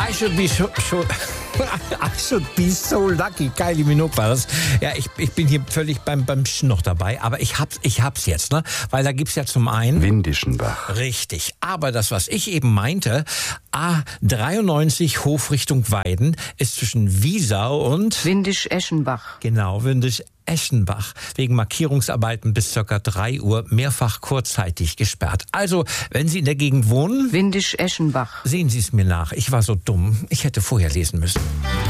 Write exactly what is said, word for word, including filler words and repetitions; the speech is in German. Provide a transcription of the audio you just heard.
I should be so, so I should be so lucky. Kylie Minogue war das. Ja, ich, ich bin hier völlig beim, beim Sch noch dabei, aber ich hab's, ich hab's jetzt, ne? Weil da gibt's ja zum einen Windischenbach. Richtig. Aber das, was ich eben meinte, A dreiundneunzig Hofrichtung Weiden ist zwischen Wiesau und Windisch-Eschenbach. Genau, Windisch-Eschenbach. Wegen Markierungsarbeiten bis ca. drei Uhr mehrfach kurzzeitig gesperrt. Also, wenn Sie in der Gegend wohnen, Windisch-Eschenbach. sehen Sie es mir nach. Ich war so dumm. Ich hätte vorher lesen müssen.